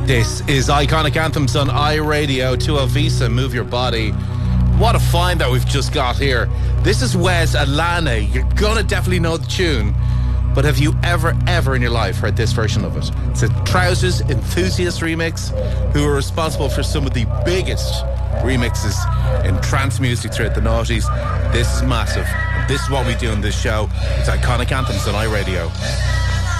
This is Iconic Anthems on iRadio 2 Visa. Move your body. What a find that we've just got here. This is Wes Alane. You're gonna definitely know the tune, but have you ever in your life heard this version of it? It's a Trousers Enthusiast remix, who are responsible for some of the biggest remixes in trance music throughout the noughties. This is massive. This is what we do on this show. It's Iconic Anthems on iRadio.